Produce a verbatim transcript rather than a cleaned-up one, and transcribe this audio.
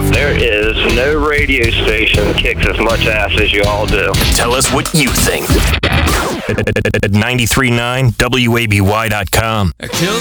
stuff. There is no radio station that kicks as much ass as you all do. Tell us what you think at ninety-three point nine W A B Y dot com. I killed